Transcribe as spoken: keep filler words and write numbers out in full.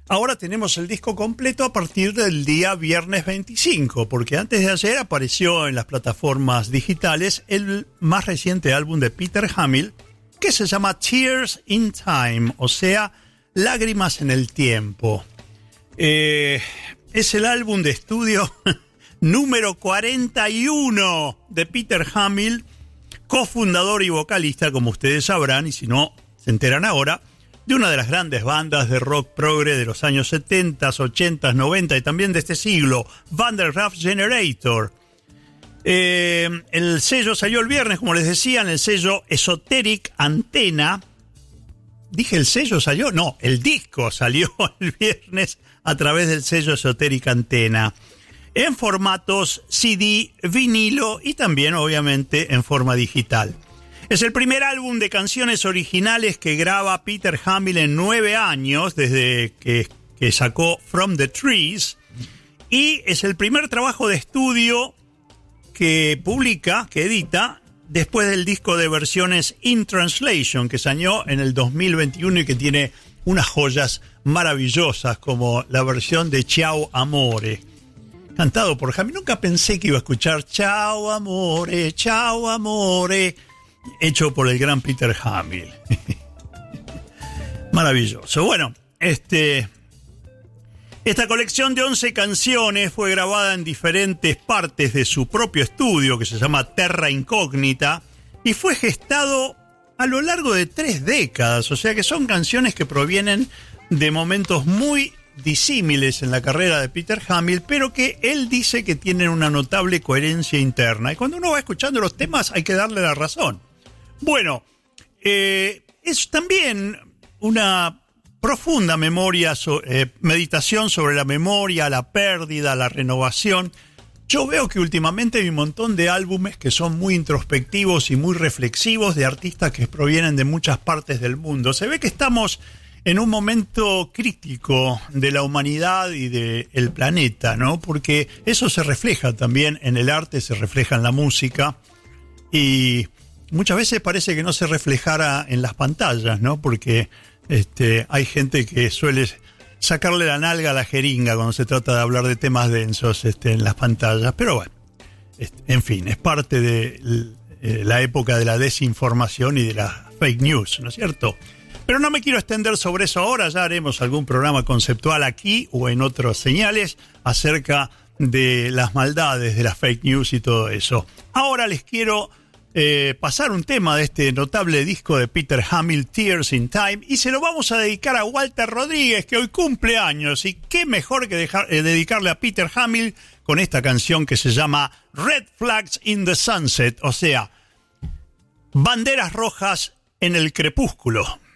Ahora tenemos el disco completo a partir del día viernes veinticinco, porque antes de ayer apareció en las plataformas digitales el más reciente álbum de Peter Hamill, que se llama Tears in Time, o sea, Lágrimas en el Tiempo. Eh, es el álbum de estudio número cuarenta y uno de Peter Hamill, cofundador y vocalista, como ustedes sabrán, y si no, se enteran ahora, de una de las grandes bandas de rock progre de los años setenta, ochenta, noventa y también de este siglo, Van der Graaf Generator. Eh, el sello salió el viernes, como les decía, en el sello Esoteric Antena. ¿Dije el sello salió? No, el disco salió el viernes a través del sello Esoteric Antena, en formatos C D, vinilo y también, obviamente, en forma digital. Es el primer álbum de canciones originales que graba Peter Hamill en nueve años, desde que, que sacó From the Trees, y es el primer trabajo de estudio que publica, que edita, después del disco de versiones In Translation, que salió en el dos mil veintiuno y que tiene unas joyas maravillosas, como la versión de Ciao Amore, cantado por Hamill. Nunca pensé que iba a escuchar Ciao Amore, Ciao Amore, hecho por el gran Peter Hamill. Maravilloso. Bueno, este, esta colección de once canciones fue grabada en diferentes partes de su propio estudio, que se llama Terra Incógnita, y fue gestado a lo largo de tres décadas. O sea que son canciones que provienen de momentos muy disímiles en la carrera de Peter Hamill, pero que él dice que tienen una notable coherencia interna. Y cuando uno va escuchando los temas hay que darle la razón. Bueno, eh, es también una profunda memoria, so, eh, meditación sobre la memoria, la pérdida, la renovación. Yo veo que últimamente hay un montón de álbumes que son muy introspectivos y muy reflexivos, de artistas que provienen de muchas partes del mundo. Se ve que estamos en un momento crítico de la humanidad y del planeta, ¿no? Porque eso se refleja también en el arte, se refleja en la música, y muchas veces parece que no se reflejara en las pantallas, ¿no? Porque este, hay gente que suele sacarle la nalga a la jeringa cuando se trata de hablar de temas densos este, en las pantallas. Pero bueno, este, en fin, es parte de la época de la desinformación y de la fake news, ¿no es cierto? Pero no me quiero extender sobre eso ahora. Ya haremos algún programa conceptual aquí o en otras señales acerca de las maldades de las fake news y todo eso. Ahora les quiero Eh, pasar un tema de este notable disco de Peter Hamill, Tears in Time, y se lo vamos a dedicar a Walter Rodríguez, que hoy cumple años, y qué mejor que dejar, eh, dedicarle a Peter Hamill con esta canción que se llama Red Flags in the Sunset, o sea, banderas rojas en el crepúsculo.